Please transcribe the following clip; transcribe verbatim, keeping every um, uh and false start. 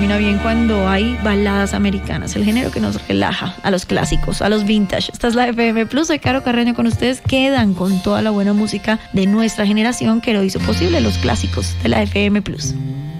termina bien cuando hay baladas americanas, el género que nos relaja, a los clásicos, a los vintage. Esta es la F M Plus, soy Caro Carreño con ustedes. Quedan con toda la buena música de nuestra generación que lo hizo posible, los clásicos de la F M Plus.